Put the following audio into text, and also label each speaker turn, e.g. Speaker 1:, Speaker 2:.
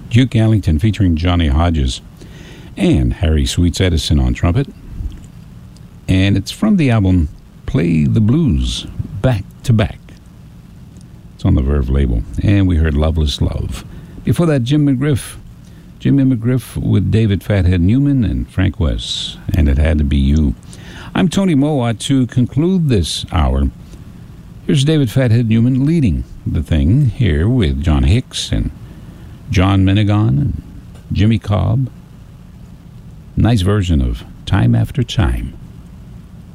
Speaker 1: Duke Ellington featuring Johnny Hodges and Harry Sweets Edison on trumpet. And it's from the album Play the Blues Back to Back. It's on the Verve label. And we heard Loveless Love. Before that, Jimmy McGriff with David Fathead Newman and Frank West. And It Had to Be You. I'm Tony Mowat. To conclude this hour, here's David Fathead Newman leading the thing here with John Hicks and John Menegon and Jimmy Cobb. Nice version of Time After Time.